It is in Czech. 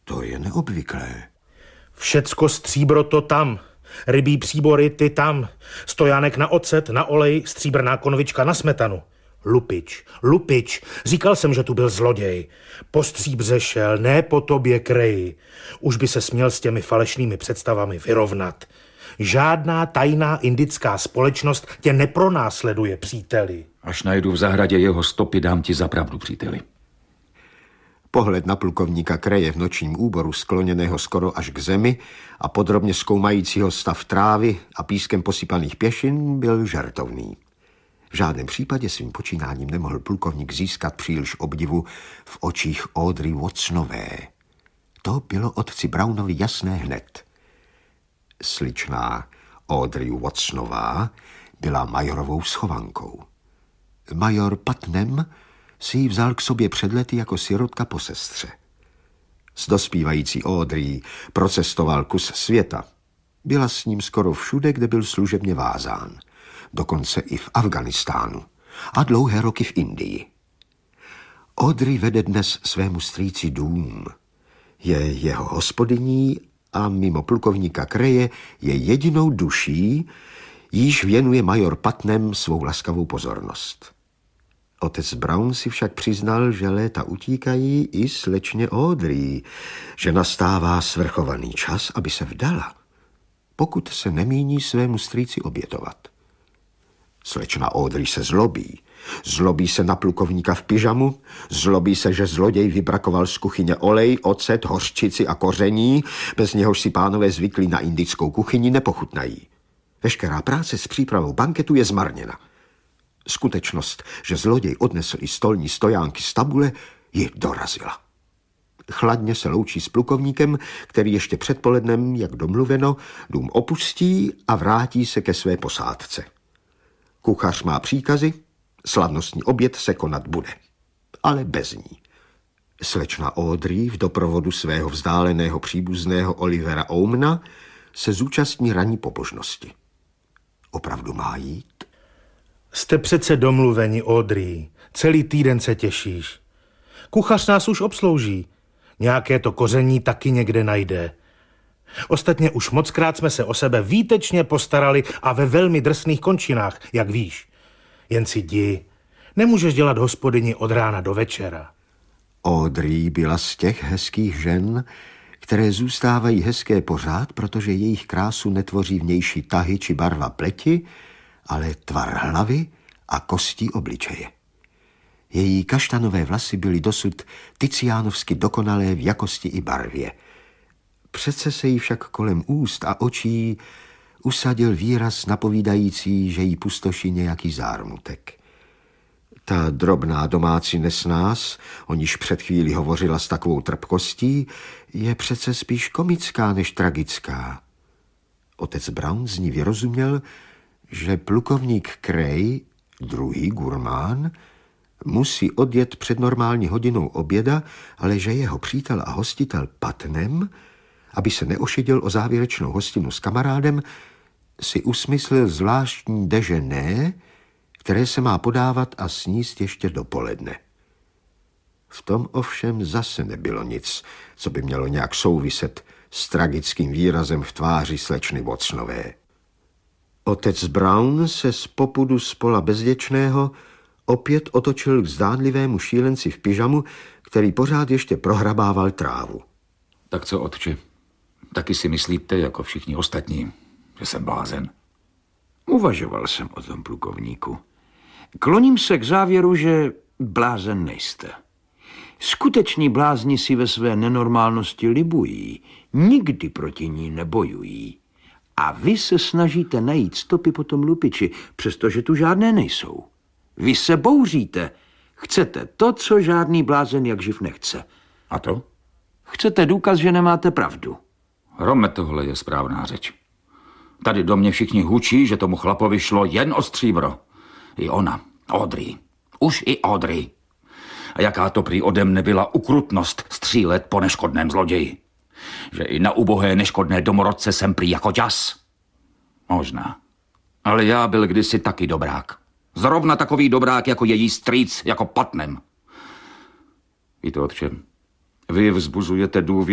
To je neobvyklé. Všecko stříbro to tam. Rybí příbory ty tam. Stojánek na ocet, na olej, stříbrná konvička na smetanu. Lupič. Říkal jsem, že tu byl zloděj. Po stříbře šel, ne po tobě kreji. Už by se směl s těmi falešnými představami vyrovnat. Žádná tajná indická společnost tě nepronásleduje, příteli. Až najdu v zahradě jeho stopy, dám ti za pravdu, příteli. Pohled na plukovníka Kreje v nočním úboru, skloněného skoro až k zemi a podrobně zkoumajícího stav trávy a pískem posypaných pěšin, byl žertovný. V žádném případě svým počínáním nemohl plukovník získat příliš obdivu v očích Audrey Watsonové. To bylo otci Brownovi jasné hned. Sličná Audrey Watsonová byla majorovou schovankou. Major Putnam si ji vzal k sobě před lety jako sirotka po sestře. S dospívající Audrey procestoval kus světa. Byla s ním skoro všude, kde byl služebně vázán. Dokonce i v Afghánistánu a dlouhé roky v Indii. Audrey vede dnes svému strýci dům. Je jeho hospodyní a mimo plukovníka Kreje je jedinou duší, jíž věnuje major Putnam svou laskavou pozornost. Otec Brown si však přiznal, že léta utíkají i slečně Audrey, že nastává svrchovaný čas, aby se vdala, pokud se nemíní svému strýci obětovat. Slečna Audrey se zlobí. Zlobí se na plukovníka v pyžamu, zlobí se, že zloděj vybrakoval z kuchyně olej, ocet, hořčici a koření, bez něhož si pánové zvyklí na indickou kuchyni nepochutnají. Veškerá práce s přípravou banketu je zmarněna. Skutečnost, že zloděj odnesl i stolní stojánky z tabule, ji dorazila. Chladně se loučí s plukovníkem, který ještě předpolednem, jak domluveno, dům opustí a vrátí se ke své posádce. Kuchař má příkazy, slavnostní oběd se konat bude, ale bez ní. Slečna Audrey v doprovodu svého vzdáleného příbuzného Olivera Omna se zúčastní ranní pobožnosti. Opravdu má jít? Jste přece domluveni, Audrey. Celý týden se těšíš. Kuchař nás už obslouží. Nějaké to koření taky někde najde. Ostatně už mockrát jsme se o sebe výtečně postarali a ve velmi drsných končinách, jak víš. Jen si jdi. Nemůžeš dělat hospodyni od rána do večera. Audrey byla z těch hezkých žen, které zůstávají hezké pořád, protože jejich krásu netvoří vnější tahy či barva pleti, ale tvar hlavy a kostí obličeje. Její kaštanové vlasy byly dosud tiziánovsky dokonalé v jakosti i barvě. Přece se jí však kolem úst a očí usadil výraz napovídající, že jí pustoší nějaký zármutek. Ta drobná domácí nesnás, o níž před chvílí hovořila s takovou trpkostí, je přece spíš komická než tragická. Otec Brown z ní vyrozuměl, že plukovník Cray, druhý gurmán, musí odjet před normální hodinou oběda, ale že jeho přítel a hostitel Putnam, aby se neošidil o závěrečnou hostinu s kamarádem, si usmyslil zvláštní déjeuner, které se má podávat a sníst ještě dopoledne. V tom ovšem zase nebylo nic, co by mělo nějak souviset s tragickým výrazem v tváři slečny Watsonové. Otec Brown se z popudu spola bezděčného opět otočil k zdánlivému šílenci v pyžamu, který pořád ještě prohrabával trávu. Tak co, otče? Taky si myslíte, jako všichni ostatní, že jsem blázen? Uvažoval jsem o tom, plukovníku. Kloním se k závěru, že blázen nejste. Skuteční blázni si ve své nenormálnosti libují, nikdy proti ní nebojují. A vy se snažíte najít stopy po tom lupiči, přestože tu žádné nejsou. Vy se bouříte. Chcete to, co žádný blázen jak živ nechce. A to? Chcete důkaz, že nemáte pravdu. Rome, tohle je správná řeč. Tady do mě všichni hučí, že tomu chlapovi šlo jen o stříbro. I ona, Audrey. Už i Audrey. A jaká to prý ode mne byla ukrutnost střílet po neškodném zloději. Že i na ubohé neškodné domorodce jsem prý jako ďas. Možná. Ale já byl kdysi taky dobrák. Zrovna takový dobrák jako její strýc, jako Putnam. Víte, otče, vy vzbuzujete důvěru